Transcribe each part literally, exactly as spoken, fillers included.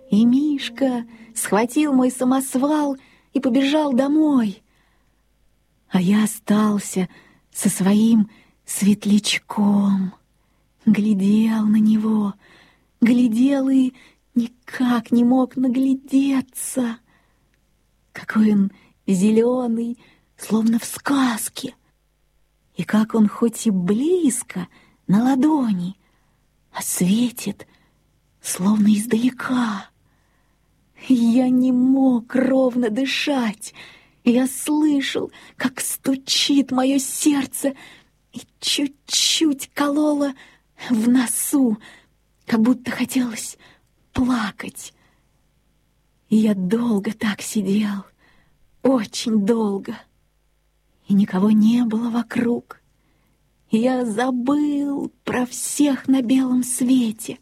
И Мишка схватил мой самосвал и побежал домой. А я остался со своим светлячком. Глядел на него, глядел и никак не мог наглядеться. Какой он зеленый, словно в сказке. И как он хоть и близко, на ладони, а светит, словно издалека. Я не мог ровно дышать. Я слышал, как стучит мое сердце, и чуть-чуть кололо в носу, как будто хотелось плакать. И я долго так сидел, очень долго, и никого не было вокруг. И я забыл про всех на белом свете.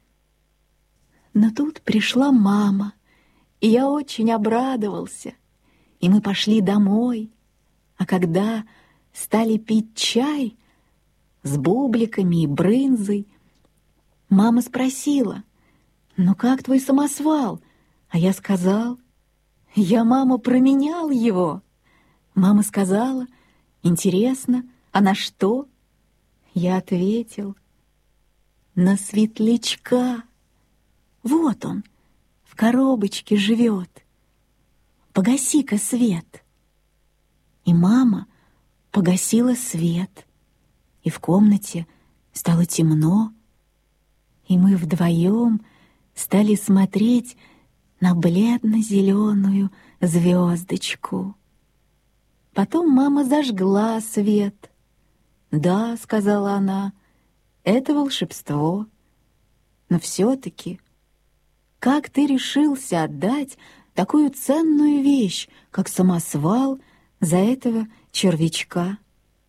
Но тут пришла мама, и я очень обрадовался, и мы пошли домой. А когда стали пить чай с бубликами и брынзой, мама спросила: «Ну как твой самосвал?» А я сказал: «Я, мама, променял его». Мама сказала: «Интересно, а на что?» Я ответил: «На светлячка. Вот он, в коробочке живет. Погаси-ка свет». И мама погасила свет, и в комнате стало темно, и мы вдвоем стали смотреть на бледно-зеленую звездочку. Потом мама зажгла свет. «Да, — сказала она, — это волшебство. Но все-таки, как ты решился отдать такую ценную вещь, как самосвал, за этого червячка?»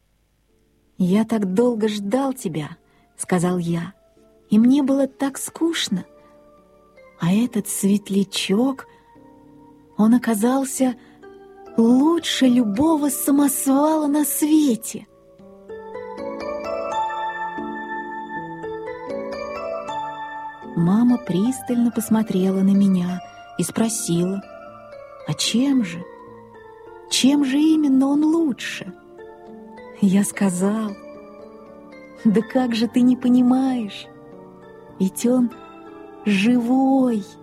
«Я так долго ждал тебя, — сказал я, — и мне было так скучно. А этот светлячок, он оказался лучше любого самосвала на свете». Мама пристально посмотрела на меня и спросила: «А чем же? Чем же именно он лучше?» Я сказал: «Да как же ты не понимаешь? Ведь он живой,